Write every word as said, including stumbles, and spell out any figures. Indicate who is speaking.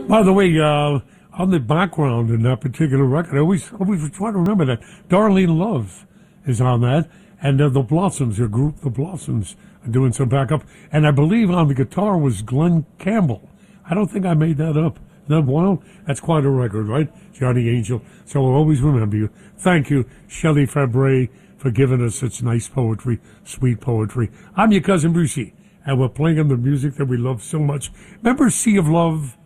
Speaker 1: By the way, uh, on the background in that particular record, I always always try to remember that Darlene Love is on that, and uh, the Blossoms, your group, the Blossoms, are doing some backup. And I believe on the guitar was Glenn Campbell. I don't think I made that up. That wild? That's quite a record, right? Johnny Angel. So I'll always remember you. Thank you, Shelley Fabre, for giving us such nice poetry, sweet poetry. I'm your cousin Brucey, and we're playing the music that we love so much. Remember Sea of Love?